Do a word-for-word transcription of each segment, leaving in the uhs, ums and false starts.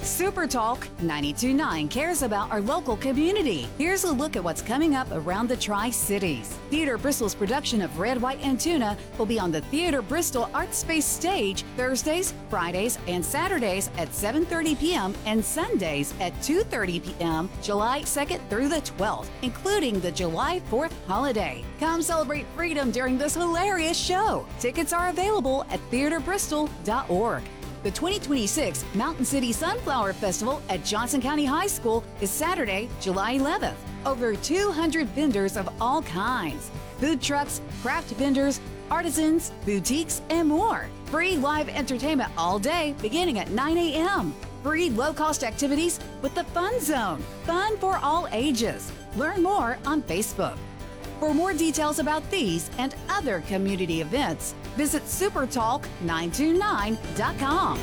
Super Talk ninety-two point nine cares about our local community. Here's a look at what's coming up around the Tri-Cities. Theater Bristol's production of Red, White, and Tuna will be on the Theater Bristol Art Space stage Thursdays, Fridays, and Saturdays at seven thirty p.m. and Sundays at two thirty p.m. July second through the twelfth, including the July fourth holiday. Come celebrate freedom during this hilarious show. Tickets are available at theater bristol dot org. The twenty twenty-six Mountain City Sunflower Festival at Johnson County High School is Saturday, July eleventh. Over two hundred vendors of all kinds. Food trucks, craft vendors, artisans, boutiques, and more. Free live entertainment all day beginning at nine a.m. Free low-cost activities with the Fun Zone. Fun for all ages. Learn more on Facebook. For more details about these and other community events, visit super talk nine two nine dot com.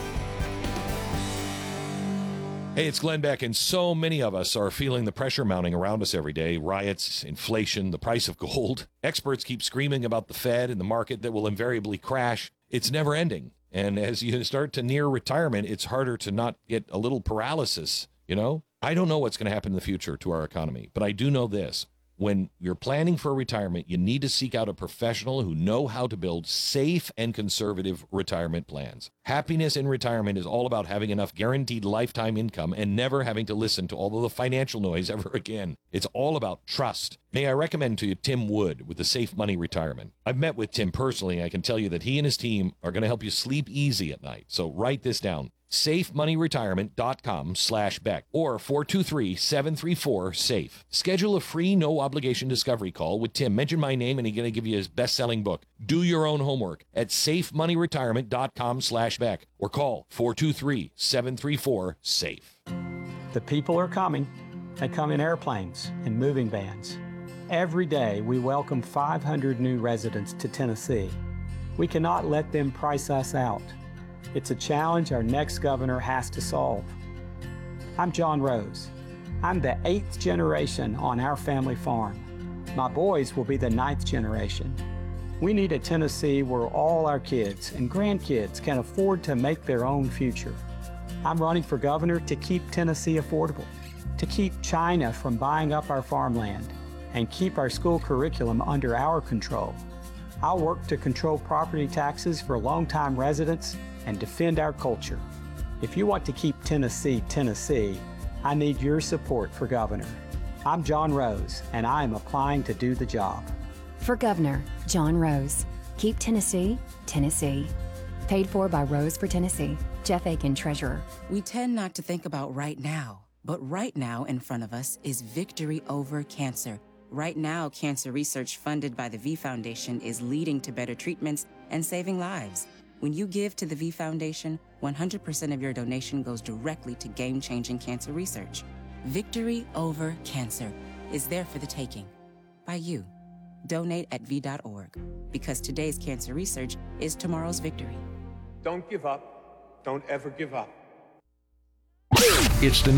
Hey, it's Glenn Beck, and so many of us are feeling the pressure mounting around us every day. Riots, inflation, the price of gold. Experts keep screaming about the Fed and the market that will invariably crash. It's never ending. And as you start to near retirement, it's harder to not get a little paralysis, you know? I don't know what's going to happen in the future to our economy, but I do know this. When you're planning for retirement, you need to seek out a professional who know how to build safe and conservative retirement plans. Happiness in retirement is all about having enough guaranteed lifetime income and never having to listen to all of the financial noise ever again. It's all about trust. May I recommend to you Tim Wood with the Safe Money Retirement. I've met with Tim personally. I can tell you that he and his team are going to help you sleep easy at night. So write this down. safe money retirement dot com slash Beck or four two three, seven three four, SAFE. Schedule a free no-obligation discovery call with Tim. Mention my name and he's going to give you his best-selling book. Do your own homework at safe money retirement dot com slash Beck or call four two three, seven three four, SAFE. The people are coming. They come in airplanes and moving vans. Every day we welcome five hundred new residents to Tennessee. We cannot let them price us out. It's a challenge our next governor has to solve. I'm John Rose. I'm the eighth generation on our family farm. My boys will be the ninth generation. We need a Tennessee where all our kids and grandkids can afford to make their own future. I'm running for governor to keep Tennessee affordable, to keep China from buying up our farmland, and keep our school curriculum under our control. I'll work to control property taxes for longtime residents and defend our culture. If you want to keep Tennessee, Tennessee, I need your support for governor. I'm John Rose, and I am applying to do the job. For governor, John Rose. Keep Tennessee, Tennessee. Paid for by Rose for Tennessee. Jeff Aiken, Treasurer. We tend not to think about right now, but right now in front of us is victory over cancer. Right now, cancer research funded by the V Foundation is leading to better treatments and saving lives. When you give to the V Foundation, one hundred percent of your donation goes directly to game-changing cancer research. Victory over cancer is there for the taking. By you. Donate at V dot org. Because today's cancer research is tomorrow's victory. Don't give up. Don't ever give up. It's the